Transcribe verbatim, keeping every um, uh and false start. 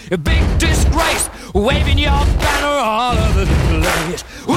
a big disgrace, waving your banner all over the place.